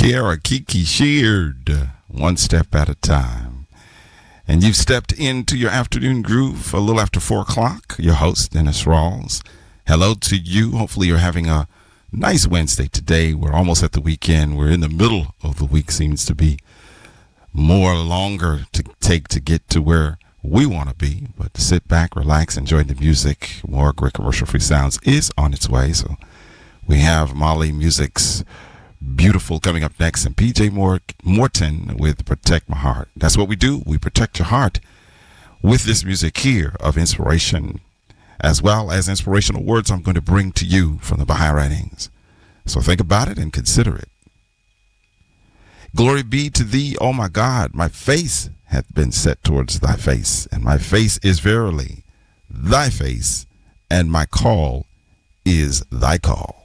Kara Kiki Sheard, one step at a time. And you've stepped into your afternoon groove a little after 4 o'clock. Your host, Dennis Rawls. Hello to you. Hopefully you're having a nice Wednesday today. We're almost at the weekend. We're in the middle of the week. Seems to be more longer to take to get to where we want to be. But sit back, relax, enjoy the music. More great commercial-free sounds is on its way. So we have Molly Music's Beautiful coming up next, and PJ Morton with Protect My Heart. That's what we do. We protect your heart with this music here of inspiration, as well as inspirational words I'm going to bring to you from the Baha'i writings. So think about it and consider it. Glory be to thee, O my God. My face hath been set towards thy face, and my face is verily thy face, and my call is thy call.